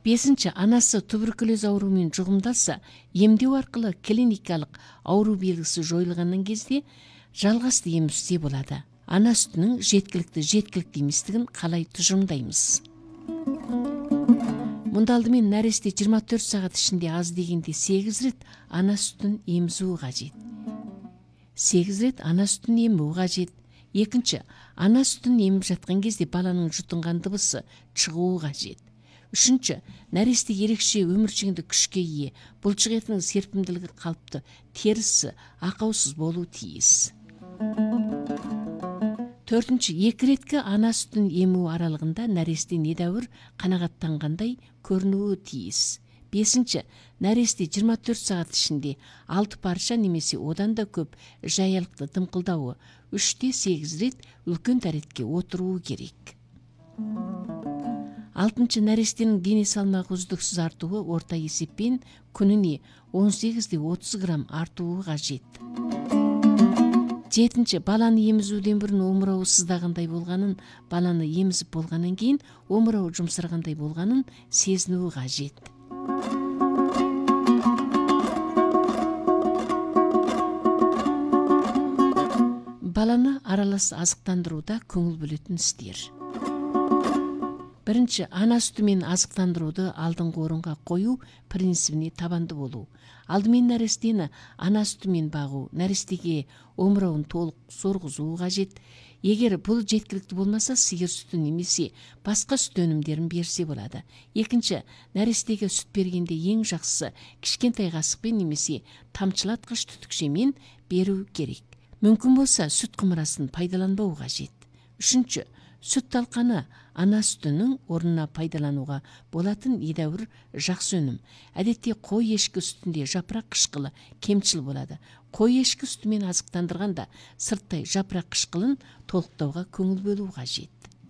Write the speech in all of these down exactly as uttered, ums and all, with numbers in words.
бесінші анасы туберкулез ауруымен жұғымдалса, емдеу арқылы клиникалық ауру белгісі жойылғаннан кезде жалғасты ем істе болады. Ана сүтінің жеткілікті жеткілікті еместігін қалай тұжырымдаймыз? Мұнда алдымен нәресте жиырма төрт сағат ішінде аз дегенде сегіз рет ана сүтін емізуі қажет. сегіз рет ана сүтін ему қажет. Екінші, ана сүтін еміп жатқан кезде баланың жұтынған дыбысы шығуы қажет. Үшінші, нәресте ерекше өміршеңді күшке ие, бұлшық етінің серпімділігі қалыпты, терісі ақаусыз болу тиіс. Төртінші, екі реткі ана сүтін ему аралығында нәресте недәуір қанағаттанғандай көрінуі тиіс. Бесінші, нәресте жиырма төрт сағат ішінде алты парша немесе одан да көп жаялықты дымқылдауы, үште сегіз рет үлкен дәретке отыруы керек. Алтыншы, нәрестенің дене салмағы үздіксіз артуы орта есеппен күніне он сегізде отыз грамм артуы қажет. Жетінші, баланы емізуден бұрын омырауы сыздағандай болғанын, баланы емізіп болғаннан кейін омырауы жұмсарғандай болғанын сезінуі қажет. Баланы аралас азықтандыруда көңіл бөлетін істер. Бірінші, ана сүтімен азықтандыруды алдыңғы орынға қою принципіне табанды болу. Алдымен нәрестені ана сүтімен бағу, нәрестеге омырауын толық сорғызуы қажет. Егер бұл жеткілікті болмаса, сиыр сүті немесе басқа сүт өнімдерін берсе болады. Екінші, нәрестеге сүт бергенде ең жақсысы кішкентай қасықпен немесе тамшылатқыш түтікшемен беру керек. Мүмкін болса, сүт құмырасын пайдаланбау қажет. Үшінші, сүт талқаны ана сүтінің орнына пайдалануға болатын едәуір жақсы өнім. Әдетте қой ешкі сүтінде жапырақ қышқылы кемшіл болады. Қой ешкі сүтімен азықтандырғанда сырттай жапырақ қышқылын толықтауға көңіл бөлу қажет.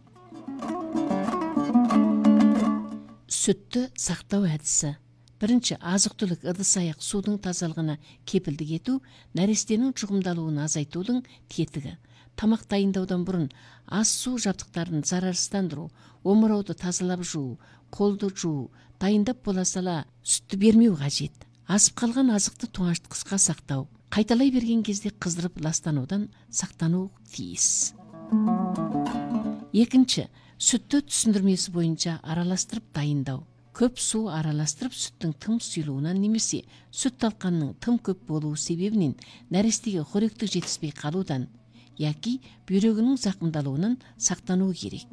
Сүтті сақтау әдісі. Бірінші, азық-түлік ыдыс-аяқ судың тазалығына кепілдік ету, нәрестенің жұғымдалуын азайтудың тетігі. Тамақ дайындаудан бұрын ас су жабдықтарын зарарсыздандыру, омырауды тазалап жуу, қолды жуу, дайындап бола сала сүтті бермеу қажет. Асып қалған азықты тоңаштыққа сақтау, қайталай берген кезде қыздырып ластанудан сақтану тиіс. Екінші, сүтті түсіндірмесі бойынша араластырып дайындау. Көп су араластырып сүттің тым сұйылуынан немесе сүт талқанының тым көп болуы себебінен нәрестеге қоректік жетіспей қалудан яки бүйрегінің зақымдалуынан сақтану керек.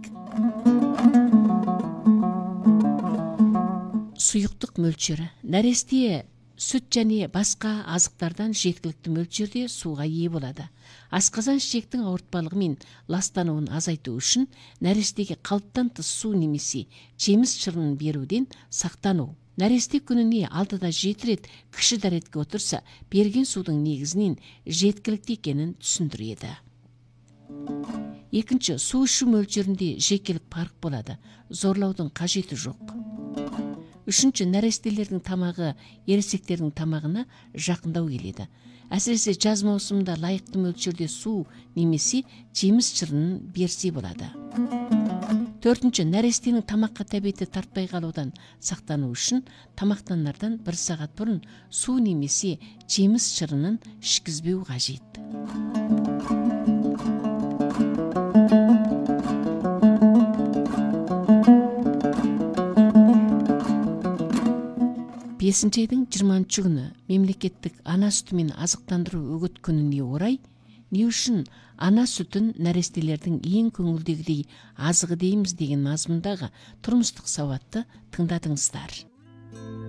Сұйықтық мөлшері. Нәресте сүт және басқа азықтардан жеткілікті мөлшерде суға ие болады. Асқазан ішектің ауыртпалығы мен ластануын азайту үшін нәрестеге қалыптан тыс су немесе жеміс шырынын беруден сақтану. Нәресте күніне алтыда жеті рет кіші дәретке отырса, берген судың негізінен жеткілікті екенін түсіндіреді. Екінші, су ішу мөлшерінде жекелік парық болады. Зорлаудың қажеті жоқ. Үшінші, нәрестелердің тамағы ересектердің тамағына жақындау келеді. Әсіресе жаз маусымында лайықты мөлшерде су немесе жеміс шырынын берсе болады. Төртінші, нәрестенің тамаққа тәбеті тартпай қалудан сақтану үшін тамақтанардан бір сағат бұрын су немесе жеміс шырынын ішкізбеу қажет. бесінші айдың жиырмасыншы күні мемлекеттік ана сүтімен азықтандыру үгіт күніне орай не үшін ана сүтін нәрестелердің ең көңілдегідей азығы дейміз деген мазмұндағы тұрмыстық сауатты тыңдадыңыздар.